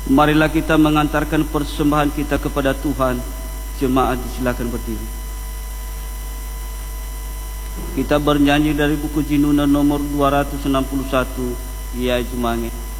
Marilah kita mengantarkan persembahan kita kepada Tuhan. Jemaat silakan berdiri. Kita bernyanyi dari buku Jinunan nomor 261, yaitu Mange.